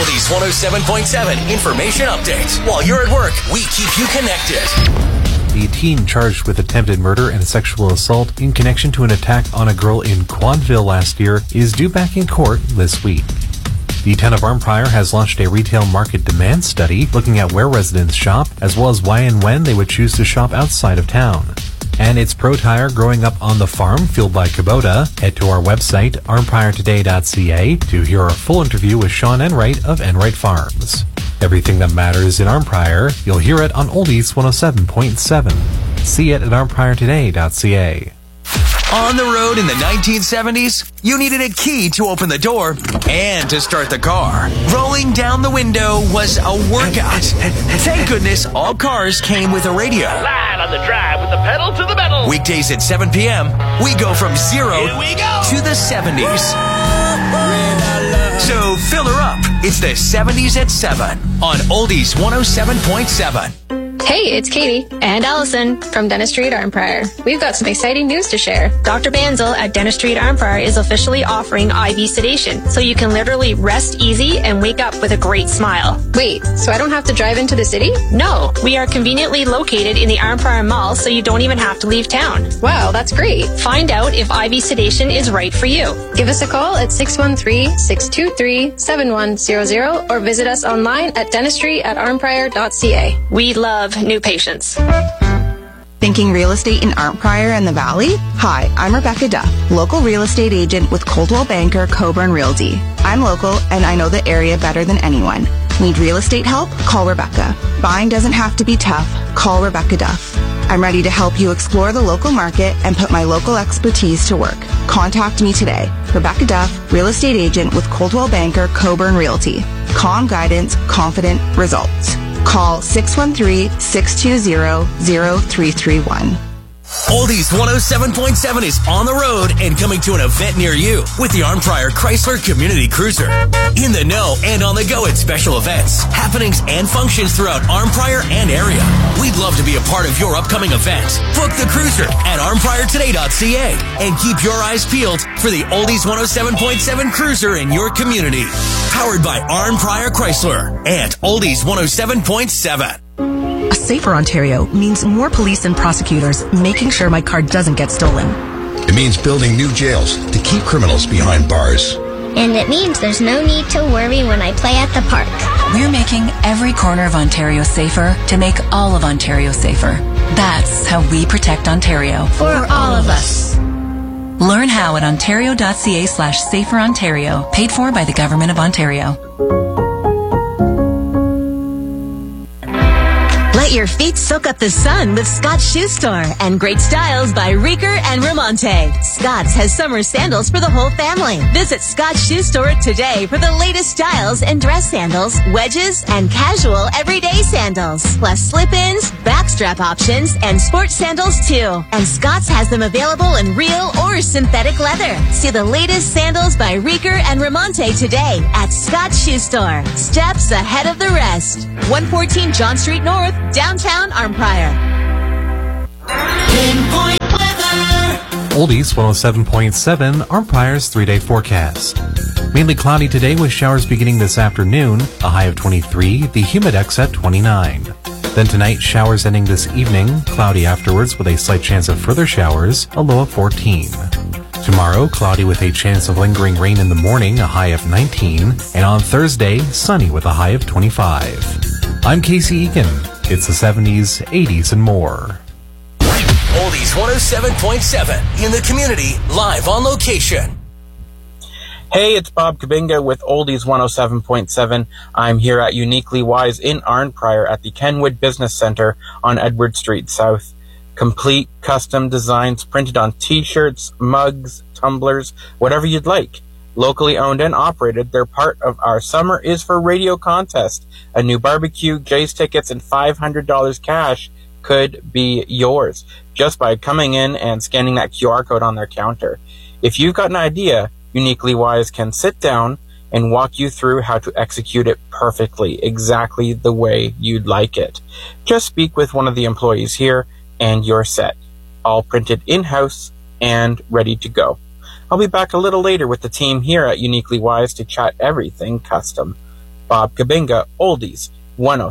Oldies 107.7 information update. While you're at work, we keep you connected. The teen charged with attempted murder and sexual assault in connection to an attack on a girl in Quanville last year is due back in court this week. The town of Arnprior has launched a retail market demand study looking at where residents shop, as well as why and when they would choose to shop outside of town. And it's Pro Tire growing up on the farm, fueled by Kubota. Head to our website, arnpriortoday.ca, to hear our full interview with Sean Enright of Enright Farms. Everything that matters in Arnprior, you'll hear it on Oldies 107.7. See it at arnpriortoday.ca. On the road in the 1970s, you needed a key to open the door and to start the car. Rolling down the window was a workout. Thank goodness all cars came with a radio. Line on the drive with the pedal to the metal. Weekdays at 7 p.m., we go from zero to the 70s. So fill her up. It's the 70s at 7 on Oldies 107.7. Hey, it's Katie and Allison from Dentistry at Arnprior. We've got some exciting news to share. Dr. Banzel at Dentistry at Arnprior is officially offering IV sedation, so you can literally rest easy and wake up with a great smile. Wait, so I don't have to drive into the city? No, we are conveniently located in the Arnprior Mall, so you don't even have to leave town. Wow, that's great. Find out if IV sedation is right for you. Give us a call at 613-623-7100 or visit us online at dentistry@arnprior.ca. We love new patients. Thinking real estate in Arnprior and the Valley? Hi, I'm Rebecca Duff, local real estate agent with Coldwell Banker Coburn Realty. I'm local and I know the area better than anyone. Need real estate help? Call Rebecca. Buying doesn't have to be tough. Call Rebecca Duff. I'm ready to help you explore the local market and put my local expertise to work. Contact me today. Rebecca Duff, real estate agent with Coldwell Banker Coburn Realty. Calm guidance, confident results. Call 613-620-0331. Oldies 107.7 is on the road and coming to an event near you with the Arnprior Chrysler Community Cruiser. In the know and on the go at special events, happenings, and functions throughout Arnprior and area. We'd love to be a part of your upcoming event. Book the cruiser at arnpriortoday.ca and keep your eyes peeled for the Oldies 107.7 Cruiser in your community. Powered by Arnprior Chrysler and Oldies 107.7. A safer Ontario means more police and prosecutors making sure my car doesn't get stolen. It means building new jails to keep criminals behind bars. And it means there's no need to worry when I play at the park. We're making every corner of Ontario safer to make all of Ontario safer. That's how we protect Ontario. For all of us. Learn how at ontario.ca/saferontario, paid for by the Government of Ontario. Let your feet soak up the sun with Scott's Shoe Store and great styles by Rieker and Ramonte. Scott's has summer sandals for the whole family. Visit Scott's Shoe Store today for the latest styles in dress sandals, wedges, and casual everyday sandals. Plus slip-ins, backstrap options, and sports sandals too. And Scott's has them available in real or synthetic leather. See the latest sandals by Rieker and Ramonte today at Scott's Shoe Store. Steps ahead of the rest. 114 John Street North, downtown Arnprior. Pinpoint weather. Oldies 107.7, Arnprior's 3-day forecast. Mainly cloudy today with showers beginning this afternoon, a high of 23, the humidex at 29. Then tonight, showers ending this evening, cloudy afterwards with a slight chance of further showers, a low of 14. Tomorrow, cloudy with a chance of lingering rain in the morning, a high of 19. And on Thursday, sunny with a high of 25. I'm Casey Egan. It's the 70s, 80s, and more. Oldies 107.7 in the community, live on location. Hey, it's Bob Kabinga with Oldies 107.7. I'm here at Uniquely Wise in Arnprior at the Kenwood Business Center on Edward Street South. Complete custom designs printed on t-shirts, mugs, tumblers, whatever you'd like. Locally owned and operated, they're part of our Summer is for Radio contest. A new barbecue, Jay's tickets, and $500 cash could be yours just by coming in and scanning that QR code on their counter. If you've got an idea, Uniquely Wise can sit down and walk you through how to execute it perfectly, exactly the way you'd like it. Just speak with one of the employees here and you're set. All printed in-house and ready to go. I'll be back a little later with the team here at Uniquely Wise to chat everything custom. Bob Kabinga, Oldies 107.7.